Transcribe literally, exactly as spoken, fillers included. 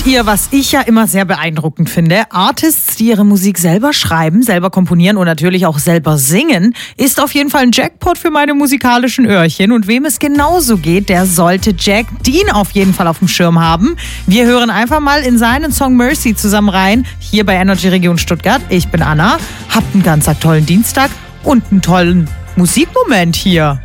Wisst ihr, was ich ja immer sehr beeindruckend finde? Artists, die ihre Musik selber schreiben, selber komponieren und natürlich auch selber singen, ist auf jeden Fall ein Jackpot für meine musikalischen Öhrchen. Und wem es genauso geht, der sollte Jack Dean auf jeden Fall auf dem Schirm haben. Wir hören einfach mal in seinen Song Mercy zusammen rein, hier bei Energy Region Stuttgart. Ich bin Anna, habt einen ganz tollen Dienstag und einen tollen Musikmoment hier.